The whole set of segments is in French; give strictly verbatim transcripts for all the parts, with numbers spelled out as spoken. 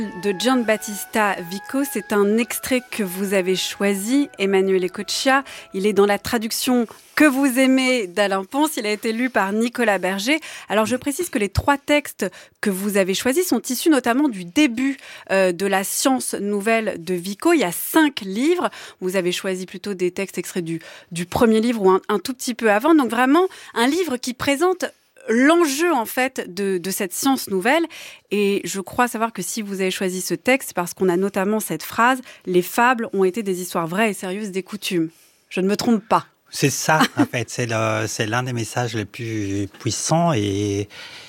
De Giambattista Vico, c'est un extrait que vous avez choisi, Emanuele Coccia. Il est dans la traduction que vous aimez d'Alain Ponce. Il a été lu par Nicolas Berger. Alors je précise que les trois textes que vous avez choisis sont issus notamment du début euh, de la science nouvelle de Vico. Il y a cinq livres. Vous avez choisi plutôt des textes extraits du, du premier livre ou un, un tout petit peu avant. Donc vraiment un livre qui présente l'enjeu en fait de, de cette science nouvelle. Et je crois savoir que si vous avez choisi ce texte, parce qu'on a notamment cette phrase « Les fables ont été des histoires vraies et sérieuses des coutumes ». Je ne me trompe pas. C'est ça, en fait. C'est, le, c'est l'un des messages les plus puissants et,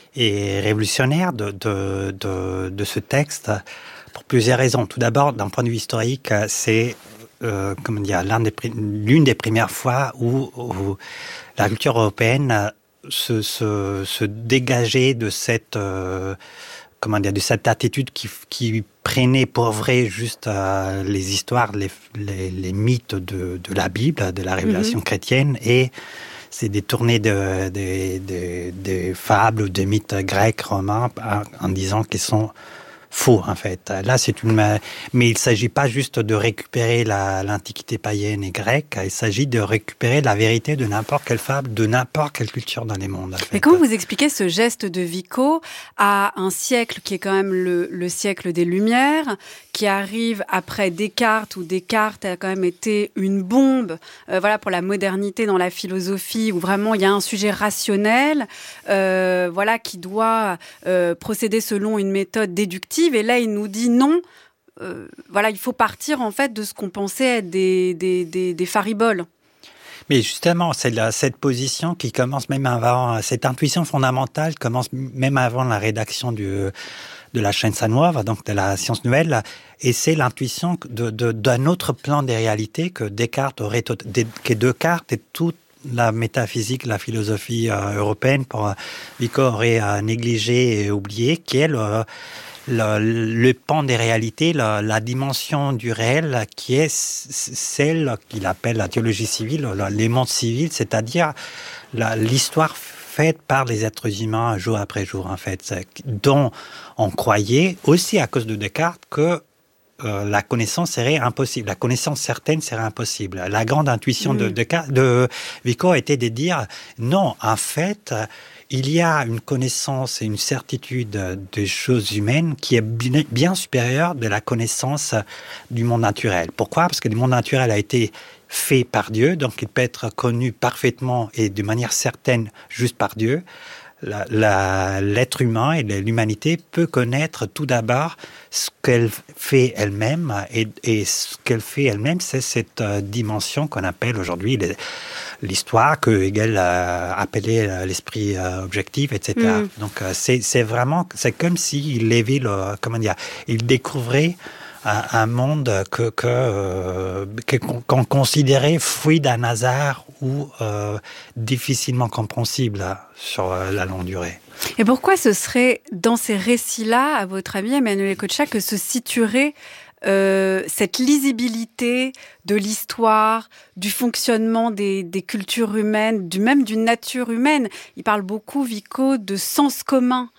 et révolutionnaires de, de, de, de ce texte, pour plusieurs raisons. Tout d'abord, d'un point de vue historique, c'est euh, comment dire, l'un des, l'une des premières fois où, où la culture européenne Se, se, se dégager de cette, euh, comment dire, de cette attitude qui, qui prenait pour vrai juste euh, les histoires, les, les, les mythes de, de la Bible, de la révélation mm-hmm. chrétienne, et c'est détourné de, de, de, de fables, de mythes grecs, romains, en, en disant qu'ils sont faux, en fait. Là, c'est une, mais il ne s'agit pas juste de récupérer la, l'antiquité païenne et grecque, il s'agit de récupérer la vérité de n'importe quelle fable, de n'importe quelle culture dans les mondes. En fait. Mais comment vous expliquez ce geste de Vico à un siècle qui est quand même le, le siècle des Lumières, qui arrive après Descartes, où Descartes a quand même été une bombe euh, voilà, pour la modernité dans la philosophie, où vraiment il y a un sujet rationnel euh, voilà, qui doit euh, procéder selon une méthode déductive. Et là, il nous dit non, euh, voilà, il faut partir en fait de ce qu'on pensait être des, des, des, des fariboles. Mais justement, c'est la, cette position qui commence même avant, cette intuition fondamentale commence même avant la rédaction du, de la Scienza Nuova, donc de la science nouvelle, et c'est l'intuition de, de, d'un autre plan des réalités que Descartes aurait, que Descartes et toute la métaphysique, la philosophie euh, européenne, pour Vico aurait euh, négligé et oublié, qui est le Le, le pan des réalités, la, la dimension du réel qui est celle qu'il appelle la théologie civile, les mondes civils, c'est-à-dire la, l'histoire faite par les êtres humains jour après jour, en fait, dont on croyait, aussi à cause de Descartes, que euh, la connaissance serait impossible, la connaissance certaine serait impossible. La grande intuition mmh. de, de, de Vico était de dire non, en fait, il y a une connaissance et une certitude des choses humaines qui est bien, bien supérieure de la connaissance du monde naturel. Pourquoi ? Parce que le monde naturel a été fait par Dieu, donc il peut être connu parfaitement et de manière certaine juste par Dieu. La, la, l'être humain et l'humanité peut connaître tout d'abord ce qu'elle fait elle-même, et, et ce qu'elle fait elle-même, c'est cette euh, dimension qu'on appelle aujourd'hui les, l'histoire, que Hegel a appelé l'esprit euh, objectif, et cetera. Mm. Donc euh, c'est, c'est vraiment, c'est comme s'il Lévi, le, comment dire, il découvrait un, un monde que, que, euh, que qu'on, qu'on considérait fruit d'un hasard ou euh, difficilement compréhensible sur euh, la longue durée. Et pourquoi ce serait dans ces récits-là, à votre avis, Emanuele Coccia, que se situerait euh, cette lisibilité de l'histoire, du fonctionnement des, des cultures humaines, du même d'une nature humaine? Il parle beaucoup, Vico, de sens commun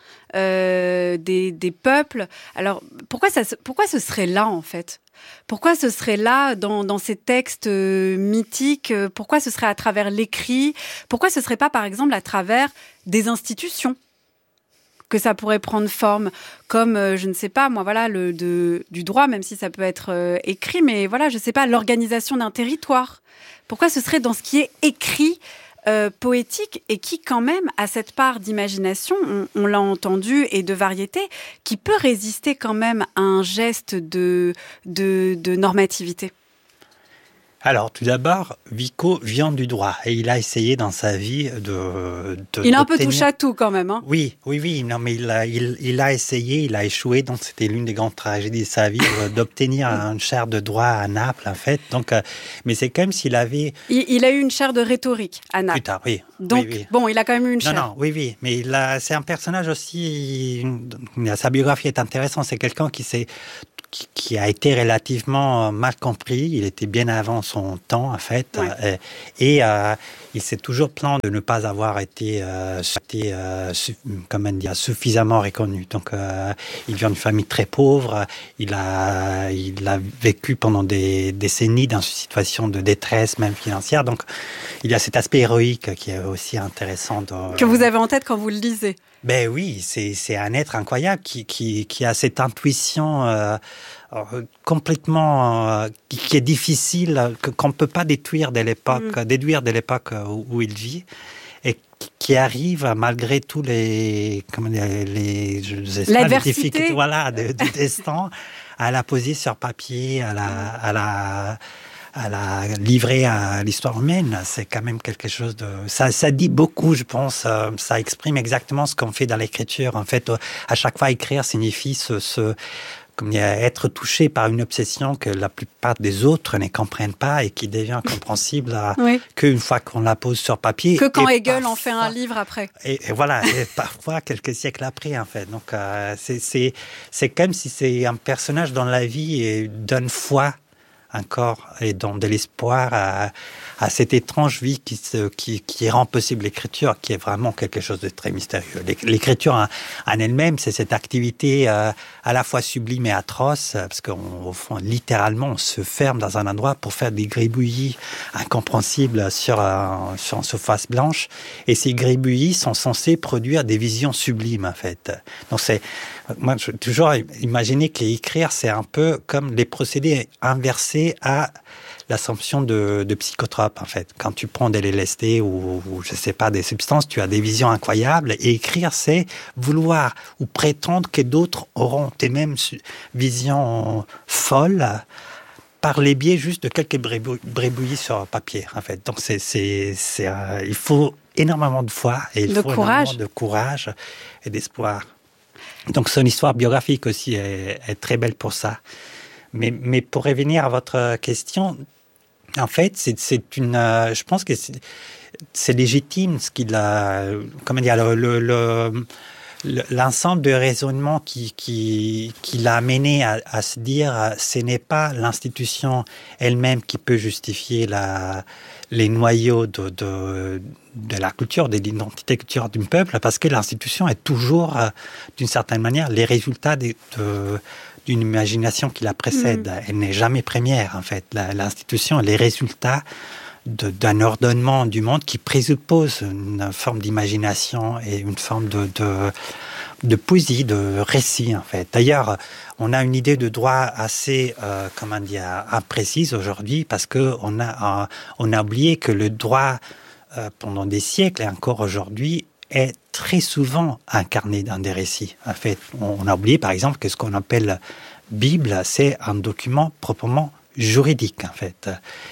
euh, des, des peuples. Alors, pourquoi, ça, pourquoi ce serait là, en fait ? Pourquoi ce serait là, dans, dans ces textes euh, mythiques ? Pourquoi ce serait à travers l'écrit ? Pourquoi ce serait pas, par exemple, à travers des institutions que ça pourrait prendre forme, comme, euh, je ne sais pas, moi, voilà, le, de, du droit, même si ça peut être euh, écrit, mais voilà, je ne sais pas, l'organisation d'un territoire. Pourquoi ce serait dans ce qui est écrit, euh, poétique, et qui, quand même, a cette part d'imagination, on, on l'a entendu, et de variété, qui peut résister quand même à un geste de, de, de normativité? Alors, tout d'abord, Vico vient du droit et il a essayé dans sa vie de... de il a un peu touché à tout quand même. Hein. Oui, oui, oui. Non, mais il a, il, il a essayé, il a échoué. Donc, c'était l'une des grandes tragédies de sa vie d'obtenir une chaire de droit à Naples, en fait. Donc, euh, mais c'est comme s'il avait... Il, il a eu une chaire de rhétorique à Naples. Plus tard, oui. Donc, oui, oui. bon, il a quand même eu une chair. Non, non, oui, oui. Mais il a, c'est un personnage aussi... Sa biographie est intéressante. C'est quelqu'un qui s'est... Qui, qui a été relativement mal compris. Il était bien avant son temps, en fait. Ouais. Euh, et euh, il s'est toujours plaint de ne pas avoir été, euh, été euh, su, comment dire, suffisamment reconnu. Donc, euh, il vient d'une famille très pauvre. Il a, il a vécu pendant des décennies dans une situation de détresse, même financière. Donc, il y a cet aspect héroïque qui est aussi intéressant. De, que vous avez en tête quand vous le lisez. Ben oui, c'est, c'est un être incroyable qui, qui, qui a cette intuition euh, complètement euh, qui, qui est difficile, que, qu'on ne peut pas détruire de l'époque, mmh. déduire de l'époque où, où il vit, et qui arrive malgré tous les, comment dire, les, je sais pas, les difficultés, voilà, de, de destin, à la poser sur papier, à la, à la à la livrer à l'histoire humaine. C'est quand même quelque chose de... Ça, ça dit beaucoup, je pense. Ça exprime exactement ce qu'on fait dans l'écriture. En fait, à chaque fois, écrire signifie se, se, comme dire, être touché par une obsession que la plupart des autres ne comprennent pas et qui devient compréhensible à, oui. qu'une fois qu'on la pose sur papier. Que quand Hegel parfois, en fait un livre après. Et, et voilà, et parfois quelques siècles après, en fait. Donc, euh, c'est, c'est, c'est comme si c'est un personnage dans la vie et donne foi encore et donne de l'espoir à, à cette étrange vie qui, se, qui, qui rend possible l'écriture, qui est vraiment quelque chose de très mystérieux. L'écriture en, en elle-même, c'est cette activité euh, à la fois sublime et atroce, parce qu'au fond, littéralement, on se ferme dans un endroit pour faire des gribouillis incompréhensibles sur, un, sur une surface blanche, et ces gribouillis sont censés produire des visions sublimes, en fait. Donc c'est, moi, j'ai toujours imaginé qu'écrire, c'est un peu comme les procédés inversés à l'assomption de, de psychotropes, en fait. Quand tu prends des L S D ou, ou, je sais pas, des substances, tu as des visions incroyables. Et écrire, c'est vouloir ou prétendre que d'autres auront tes mêmes visions folles par les biais juste de quelques brébouillis sur papier, en fait. Donc, c'est, c'est, c'est, euh, il faut énormément de foi et il de faut courage. énormément de courage et d'espoir. Donc, son histoire biographique aussi est, est très belle pour ça. Mais, mais pour revenir à votre question, en fait, c'est, c'est une, euh, je pense que c'est, c'est légitime ce qu'il a, comment dire, le, le, le, l'ensemble de raisonnements qui, qui, qui l'a amené à, à se dire, ce n'est pas l'institution elle-même qui peut justifier la, les noyaux de, de, de la culture, de l'identité culturelle d'un peuple, parce que l'institution est toujours, d'une certaine manière, les résultats de, de d'une imagination qui la précède. Mmh. Elle n'est jamais première, en fait. La, l'institution est les résultats de, d'un ordonnement du monde qui présuppose une forme d'imagination et une forme de, de, de poésie, de récit, en fait. D'ailleurs, on a une idée de droit assez, euh, comment dire, imprécise aujourd'hui, parce qu'on a, euh, on a oublié que le droit, euh, pendant des siècles et encore aujourd'hui, est très souvent incarné dans des récits. En fait, on a oublié, par exemple, que ce qu'on appelle Bible, c'est un document proprement juridique, en fait.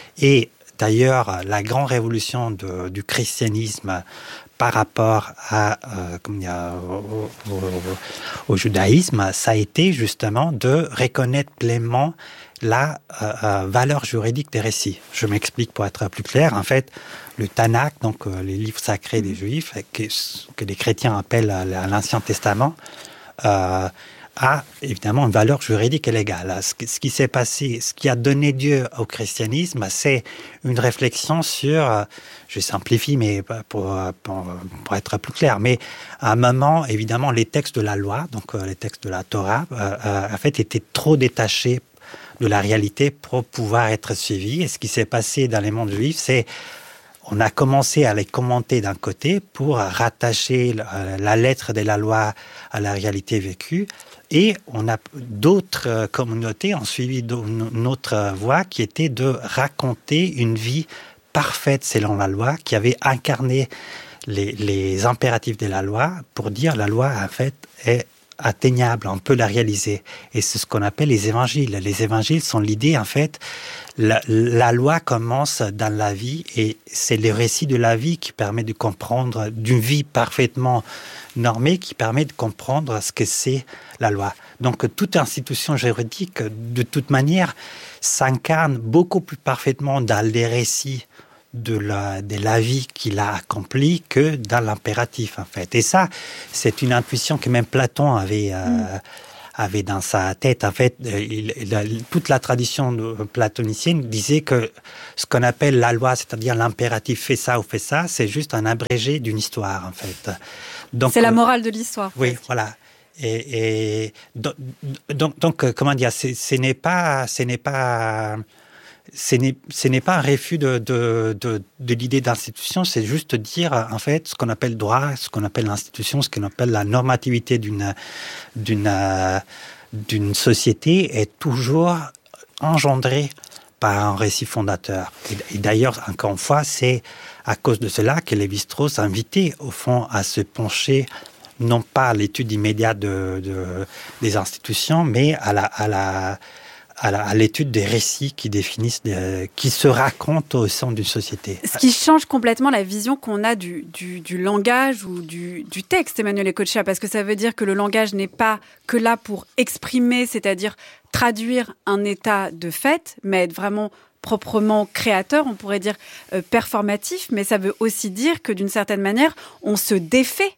Et d'ailleurs, la grande révolution de, du christianisme par rapport à, euh, comme dire, au, au, au, au judaïsme, ça a été justement de reconnaître pleinement la euh, euh, valeur juridique des récits. Je m'explique pour être plus clair. En fait, le Tanakh, donc euh, les livres sacrés des Juifs, que, que les chrétiens appellent euh, l'Ancien Testament, euh, a évidemment une valeur juridique et légale. Ce, ce qui s'est passé, ce qui a donné lieu au christianisme, c'est une réflexion sur, euh, je simplifie, mais pour, pour, pour être plus clair, mais à un moment, évidemment, les textes de la loi, donc euh, les textes de la Torah, euh, euh, en fait, étaient trop détachés de la réalité pour pouvoir être suivis. Et ce qui s'est passé dans les mondes juifs, c'est on a commencé à les commenter d'un côté pour rattacher la lettre de la loi à la réalité vécue. Et on a d'autres communautés ont suivi notre voie qui était de raconter une vie parfaite selon la loi, qui avait incarné les, les impératifs de la loi pour dire la loi, en fait, est atteignable, on peut la réaliser. Et c'est ce qu'on appelle les évangiles. Les évangiles sont l'idée, en fait, la, la loi commence dans la vie et c'est le récit de la vie qui permet de comprendre, d'une vie parfaitement normée, qui permet de comprendre ce que c'est la loi. Donc, toute institution juridique, de toute manière, s'incarne beaucoup plus parfaitement dans les récits de la, de la vie qu'il a accomplie que dans l'impératif, en fait. Et ça, c'est une intuition que même Platon avait... Euh, mm. avait dans sa tête, en fait, il, il, toute la tradition platonicienne disait que ce qu'on appelle la loi, c'est-à-dire l'impératif fait ça ou fait ça, c'est juste un abrégé d'une histoire, en fait. Donc, c'est la morale de l'histoire. Oui, presque. Voilà. Et, et donc, donc, donc, comment dire, c'est, ce n'est pas, ce n'est pas, ce n'est, ce n'est pas un refus de, de, de, de l'idée d'institution, c'est juste dire, en fait, ce qu'on appelle droit, ce qu'on appelle l'institution, ce qu'on appelle la normativité d'une, d'une, d'une société est toujours engendrée par un récit fondateur. Et, et d'ailleurs, encore une fois, c'est à cause de cela que Lévi-Strauss invitait, au fond, à se pencher non pas à l'étude immédiate de, de, des institutions, mais à la, à la À, la, à l'étude des récits qui définissent, des, qui se racontent au sein d'une société. Ce qui change complètement la vision qu'on a du, du, du langage ou du, du texte, Emmanuel Ecochea, parce que ça veut dire que le langage n'est pas que là pour exprimer, c'est-à-dire traduire un état de fait, mais être vraiment proprement créateur, on pourrait dire euh, performatif, mais ça veut aussi dire que d'une certaine manière, on se défait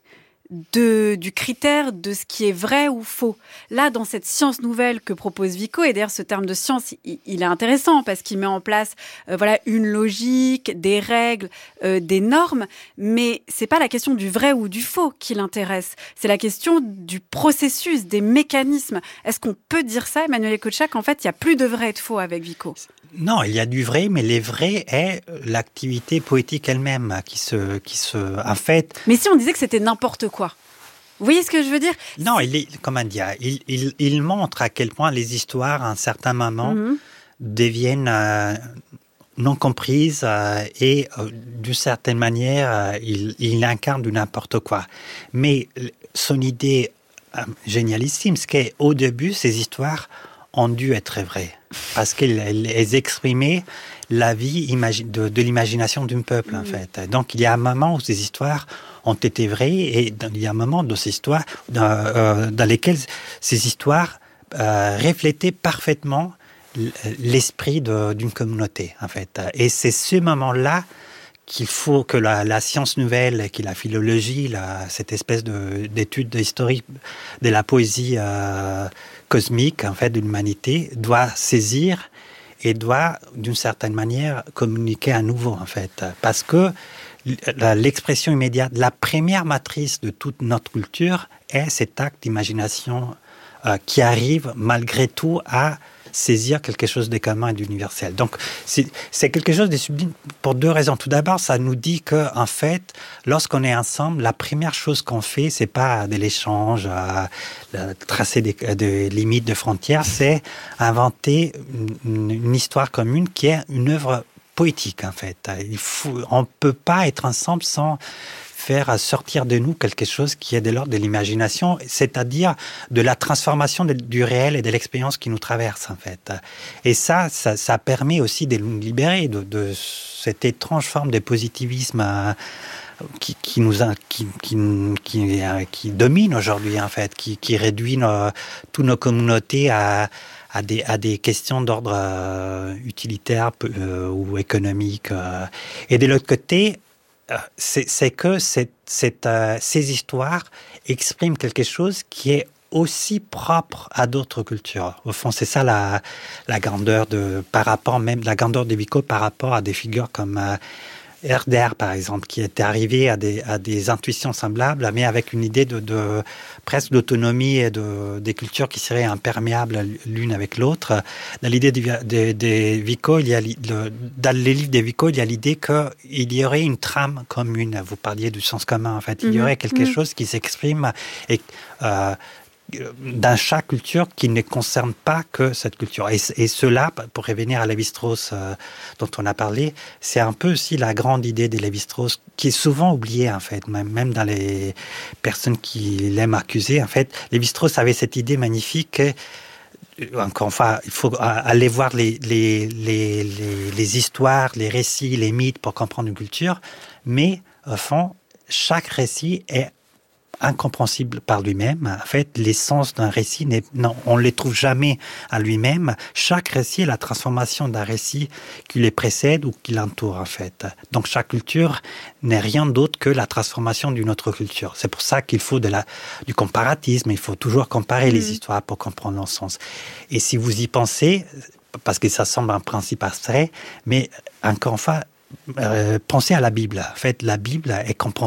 De, du critère de ce qui est vrai ou faux. Là, dans cette science nouvelle que propose Vico, et d'ailleurs ce terme de science, il, il est intéressant parce qu'il met en place euh, voilà, une logique, des règles, euh, des normes, mais c'est pas la question du vrai ou du faux qui l'intéresse, c'est la question du processus, des mécanismes. Est-ce qu'on peut dire ça, Emmanuel Ecochea, qu'en fait, il n'y a plus de vrai et de faux avec Vico ? Non, il y a du vrai, mais les vrais est l'activité poétique elle-même qui se, qui se, en fait. Mais si on disait que c'était n'importe quoi, vous voyez ce que je veux dire ? Non, il est, comment dire, il, il, il montre à quel point les histoires, à un certain moment, mm-hmm. deviennent euh, non comprises euh, et euh, d'une certaine manière, euh, il, il incarne du n'importe quoi. Mais son idée euh, génialissime, c'est qu'au début, ces histoires ont dû être vraies. Parce qu'elles exprimaient la vie de, de l'imagination d'un peuple, en fait. Donc, il y a un moment où ces histoires ont été vraies et il y a un moment dans ces histoires dans, euh, dans lesquelles ces histoires euh, reflétaient parfaitement l'esprit de, d'une communauté, en fait. Et c'est ce moment-là qu'il faut que la, la science nouvelle, que la philologie, la, cette espèce de, d'étude historique de la poésie euh, cosmique, en fait, de l'humanité, doit saisir et doit, d'une certaine manière, communiquer à nouveau, en fait. Parce que l'expression immédiate, la première matrice de toute notre culture est cet acte d'imagination euh, qui arrive, malgré tout, à saisir quelque chose de commun et d'universel. Donc, c'est, c'est quelque chose de sublime pour deux raisons. Tout d'abord, ça nous dit que, en fait, lorsqu'on est ensemble, la première chose qu'on fait, c'est pas de l'échange, euh, tracer des, des limites, de frontières, c'est inventer une, une histoire commune qui est une œuvre poétique, en fait. Il faut, on peut pas être ensemble sans faire sortir de nous quelque chose qui est de l'ordre de l'imagination, c'est-à-dire de la transformation de, du réel et de l'expérience qui nous traverse, en fait. Et ça, ça, ça permet aussi de nous libérer de, de cette étrange forme de positivisme euh, qui, qui nous a, qui, qui, qui, euh, qui domine aujourd'hui, en fait, qui, qui réduit nos, toutes nos communautés à À des, à des questions d'ordre euh, utilitaire euh, ou économique. Euh. Et de l'autre côté, c'est, c'est que cette, cette, euh, ces histoires expriment quelque chose qui est aussi propre à d'autres cultures. Au fond, c'est ça la, la grandeur de, par rapport même, la grandeur de Vico par rapport à des figures comme euh, Herder, par exemple, qui était arrivé à des, à des intuitions semblables, mais avec une idée de, de presque d'autonomie et de, des cultures qui seraient imperméables l'une avec l'autre. Dans l'idée de, de, de Vico, il y a, le, dans les livres de Vico, il y a l'idée qu'il y aurait une trame commune. Vous parliez du sens commun, en fait. Il y aurait quelque mmh. chose qui s'exprime et euh, dans chaque culture qui ne concerne pas que cette culture. Et, et cela, pour revenir à Lévi-Strauss euh, dont on a parlé, c'est un peu aussi la grande idée de Lévi-Strauss qui est souvent oubliée, en fait, même, même dans les personnes qui l'aiment accuser. En fait, Lévi-Strauss avait cette idée magnifique que, encore une fois, il faut aller voir les, les, les, les, les histoires, les récits, les mythes pour comprendre une culture, mais au fond, chaque récit est incompréhensible par lui-même. En fait, l'essence d'un récit, n'est, non, on ne les trouve jamais à lui-même. Chaque récit est la transformation d'un récit qui les précède ou qui l'entoure, en fait. Donc, chaque culture n'est rien d'autre que la transformation d'une autre culture. C'est pour ça qu'il faut de la, du comparatisme. Il faut toujours comparer mmh. les histoires pour comprendre leur sens. Et si vous y pensez, parce que ça semble un principe abstrait, mais encore une fois, euh, pensez à la Bible. En fait, la Bible est compréhensible